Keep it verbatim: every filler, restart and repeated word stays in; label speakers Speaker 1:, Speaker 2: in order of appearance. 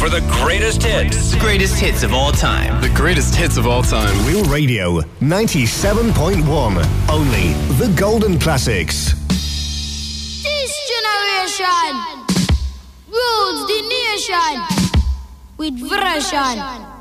Speaker 1: for the greatest hits.
Speaker 2: The greatest hits of all time.
Speaker 3: The greatest hits of all time.
Speaker 4: Real Radio ninety-seven point one. Only the golden classics.
Speaker 5: This generation rules the nation with version.